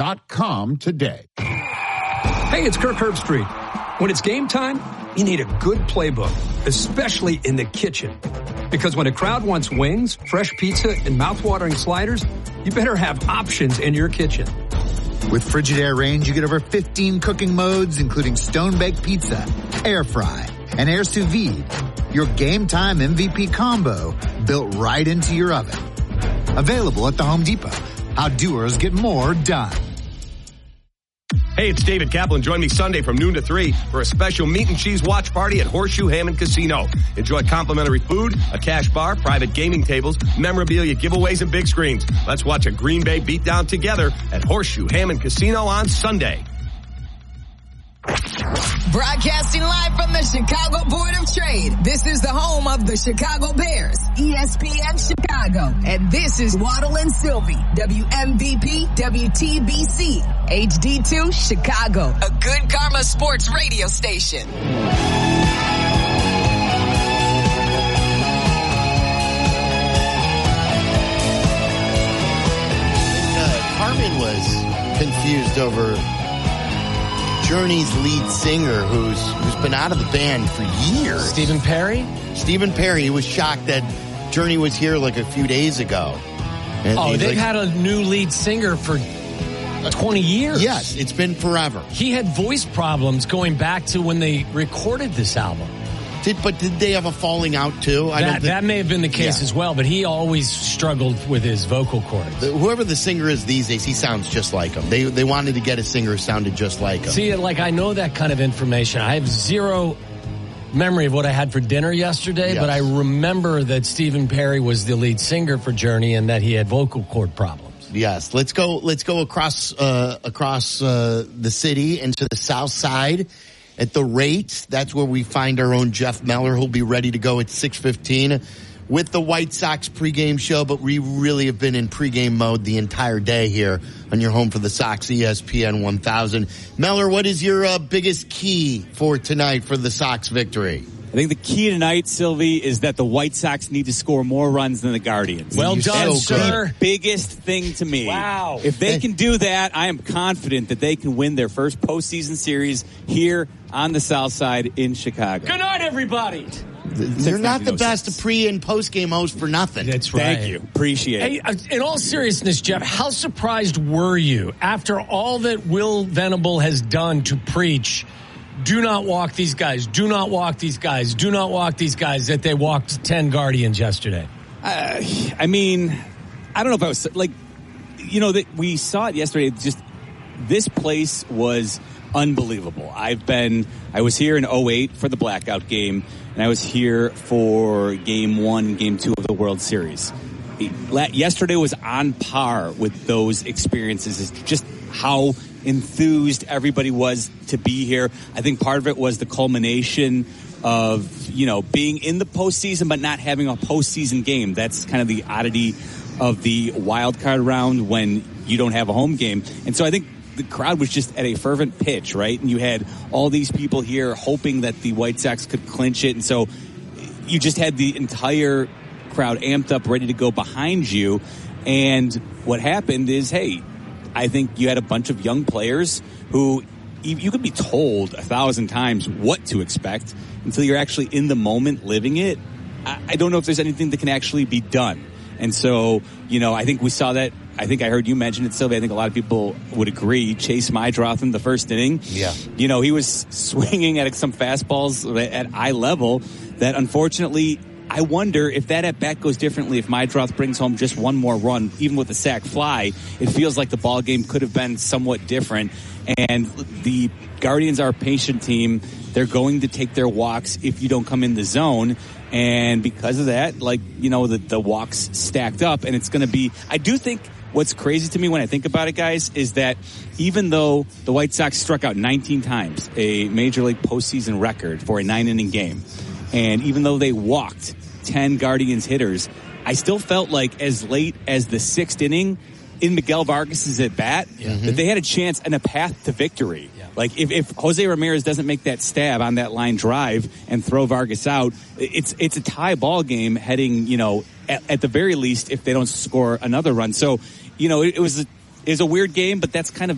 HomeDepot.com today. Hey, it's Kirk Herbstreit. When it's game time, you need a good playbook, especially in the kitchen. Because when a crowd wants wings, fresh pizza, and mouth-watering sliders, you better have options in your kitchen. With Frigidaire Range, you get over 15 cooking modes, including stone-baked pizza, air fry, and air sous vide. Your game-time MVP combo built right into your oven. Available at the Home Depot. How doers get more done. Hey, it's David Kaplan. Join me Sunday from noon to 3 for a special meat and cheese watch party at Horseshoe Hammond Casino. Enjoy complimentary food, a cash bar, private gaming tables, memorabilia giveaways, and big screens. Let's watch a Green Bay beatdown together at Horseshoe Hammond Casino on Sunday. Broadcasting live from the Chicago Board of Trade. This is the home of the Chicago Bears, ESPN Chicago. And this is Waddle and Sylvie, WMVP, WTBC, HD2 Chicago, a Good Karma Sports radio station. Carmen was confused over Journey's lead singer who's been out of the band for years. Stephen Perry? Stephen Perry. He was shocked that Journey was here like a few days ago. And they've had a new lead singer for 20 years. Yes, it's been forever. He had voice problems going back to when they recorded this album. Did they have a falling out too? That may have been the case as well, but he always struggled with his vocal cords. Whoever the singer is these days, he sounds just like him. They wanted to get a singer who sounded just like him. See, I know that kind of information. I have zero memory of what I had for dinner yesterday, but I remember that Stephen Perry was the lead singer for Journey and that he had vocal cord problems. Yes, let's go across the city and to the south side. At the Rate, that's where we find our own Jeff Meller, who'll be ready to go at 6:15 with the White Sox pregame show. But we really have been in pregame mode the entire day here on your home for the Sox, ESPN 1000. Meller, what is your biggest key for tonight for the Sox victory? I think the key tonight, Sylvie, is that the White Sox need to score more runs than the Guardians. Well done, sir. The biggest thing to me. Wow. If they can do that, I am confident that they can win their first postseason series here on the South Side in Chicago. Good night, everybody. You're not the best pre- and post-game host for nothing. That's right. Thank you. Appreciate it. Hey, in all seriousness, Jeff, how surprised were you after all that Will Venable has done to preach, do not walk these guys, do not walk these guys, do not walk these guys, that they walked 10 Guardians yesterday? I mean, I don't know if I was like, that we saw it yesterday. Just this place was unbelievable. I was here in 2008 for the blackout game, and I was here for game 1, game 2 of the World Series. Yesterday was on par with those experiences. It's just how enthused everybody was to be here. I think part of it was the culmination of, being in the postseason but not having a postseason game. That's kind of the oddity of the wild card round when you don't have a home game. And so I think the crowd was just at a fervent pitch, right? And you had all these people here hoping that the White Sox could clinch it. And so you just had the entire crowd amped up, ready to go behind you. And what happened is, I think you had a bunch of young players who you could be told 1,000 times what to expect until you're actually in the moment living it. I don't know if there's anything that can actually be done. And so, I think we saw that. I think I heard you mention it, Sylvia. I think a lot of people would agree. Chase Meidroth in the first inning. Yeah. He was swinging at some fastballs at eye level that unfortunately, I wonder if that at bat goes differently. If Meidroth brings home just one more run, even with a sac fly, it feels like the ball game could have been somewhat different. And the Guardians are a patient team. They're going to take their walks if you don't come in the zone. And because of that, the walks stacked up, and it's going to be, I do think what's crazy to me when I think about it, guys, is that even though the White Sox struck out 19 times, a Major League postseason record for a 9-inning game, and even though they walked 10 Guardians hitters, I still felt like as late as the 6th inning in Miguel Vargas's at bat, that they had a chance and a path to victory. Yeah. Like if Jose Ramirez doesn't make that stab on that line drive and throw Vargas out, it's a tie ball game heading, at the very least, if they don't score another run. So, it was a weird game, but that's kind of